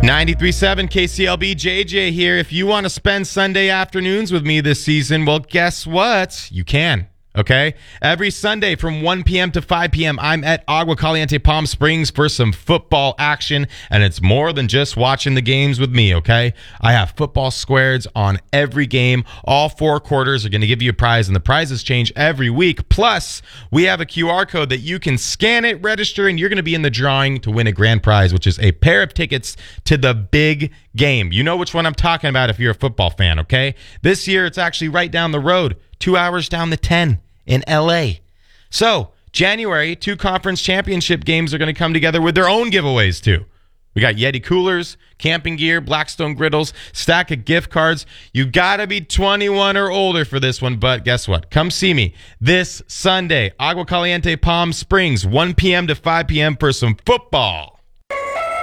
93.7 KCLB, JJ here. If you want to spend Sunday afternoons with me this season, well, guess what? You can. Okay? Every Sunday from 1 p.m. to 5 p.m., I'm at Agua Caliente Palm Springs for some football action, and it's more than just watching the games with me, okay? I have football squares on every game. All 4 quarters are going to give you a prize, and the prizes change every week. Plus, we have a QR code that you can scan it, register, and you're going to be in the drawing to win a grand prize, which is a pair of tickets to the big game. You know which one I'm talking about if you're a football fan, okay? This year, it's actually right down the road, 2 hours down the 10. In L.A. So, January, 2 conference championship games are going to come together with their own giveaways, too. We got Yeti coolers, camping gear, Blackstone griddles, stack of gift cards. You got to be 21 or older for this one, but guess what? Come see me this Sunday, Agua Caliente Palm Springs, 1 p.m. to 5 p.m. for some football.